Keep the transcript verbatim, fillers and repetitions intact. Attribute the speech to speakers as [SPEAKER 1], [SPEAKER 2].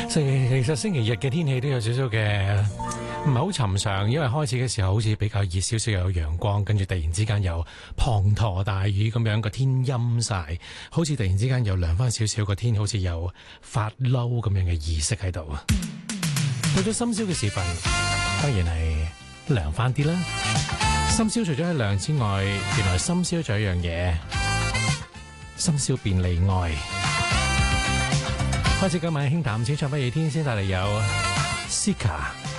[SPEAKER 1] 其實星期日嘅天氣都有少少嘅唔係好尋常，因為開始嘅時候好似比較熱少少，又有陽光，跟住突然之間又滂沱大雨咁樣，個天陰晒，好似突然之間又涼翻少少，個天好似有發嬲咁樣嘅意識喺度啊！到咗深宵嘅時分，當然係涼翻啲啦。深宵除咗係涼之外，原來深宵仲有一樣嘢，深宵便利愛。開始今晚輕淡小唱，不夜天先帶嚟有 Sika。